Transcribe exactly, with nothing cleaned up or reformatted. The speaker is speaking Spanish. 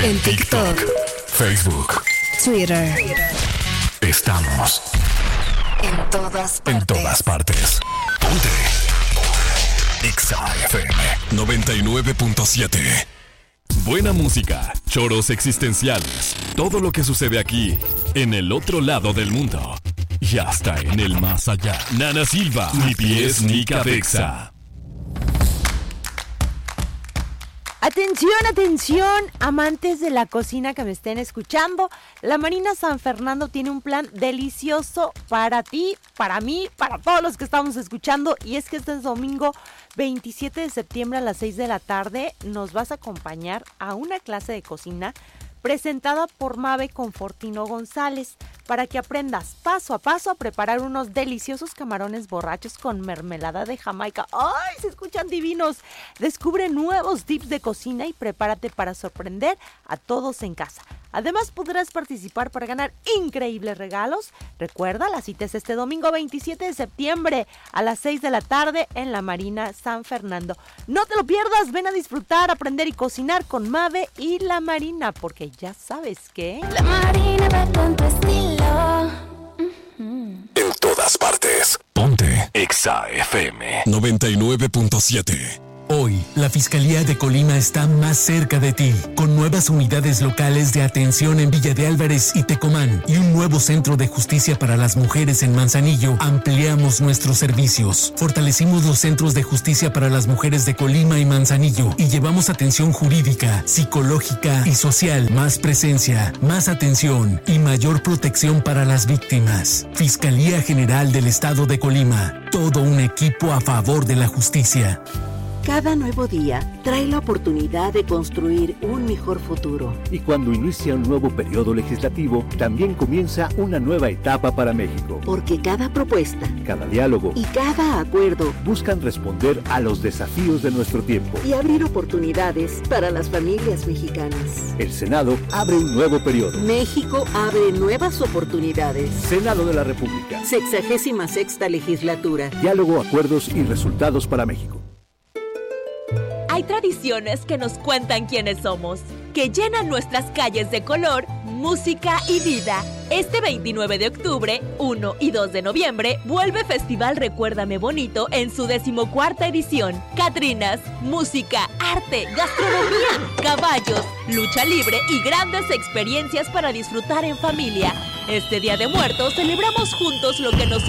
En TikTok, Facebook, Twitter. Estamos en todas partes. En todas partes. Ponte Exa F M noventa y nueve punto siete. Buena música, choros existenciales, todo lo que sucede aquí, en el otro lado del mundo y hasta en el más allá. Nana Silva, ni pies ni cabeza. Atención, atención, amantes de la cocina que me estén escuchando. La Marina San Fernando tiene un plan delicioso para ti, para mí, para todos los que estamos escuchando. Y es que este domingo veintisiete de septiembre a las seis de la tarde nos vas a acompañar a una clase de cocina presentada por Mabe Confortino González, para que aprendas paso a paso a preparar unos deliciosos camarones borrachos con mermelada de Jamaica. ¡Ay, se escuchan divinos! Descubre nuevos tips de cocina y prepárate para sorprender a todos en casa. Además, podrás participar para ganar increíbles regalos. Recuerda, la cita es este domingo veintisiete de septiembre a las seis de la tarde en la Marina San Fernando. No te lo pierdas, ven a disfrutar, aprender y cocinar con Mabe y la Marina, porque ya sabes que... La Marina va con tu estilo. En todas partes. Ponte Exa F M noventa y nueve punto siete. Hoy, la Fiscalía de Colima está más cerca de ti, con nuevas unidades locales de atención en Villa de Álvarez y Tecomán y un nuevo centro de justicia para las mujeres en Manzanillo. Ampliamos nuestros servicios, fortalecimos los centros de justicia para las mujeres de Colima y Manzanillo y llevamos atención jurídica, psicológica y social, más presencia, más atención y mayor protección para las víctimas. Fiscalía General del Estado de Colima, todo un equipo a favor de la justicia. Cada nuevo día trae la oportunidad de construir un mejor futuro. Y cuando inicia un nuevo periodo legislativo, también comienza una nueva etapa para México. Porque cada propuesta, cada diálogo y cada acuerdo buscan responder a los desafíos de nuestro tiempo y abrir oportunidades para las familias mexicanas. El Senado abre un nuevo periodo. México abre nuevas oportunidades. Senado de la República. Sexagésima sexta legislatura. Diálogo, acuerdos y resultados para México. Hay tradiciones que nos cuentan quiénes somos, que llenan nuestras calles de color, música y vida. Este veintinueve de octubre, uno y dos de noviembre, vuelve Festival Recuérdame Bonito en su decimocuarta edición. Catrinas, música, arte, gastronomía, caballos, lucha libre y grandes experiencias para disfrutar en familia. Este Día de Muertos celebramos juntos lo que nos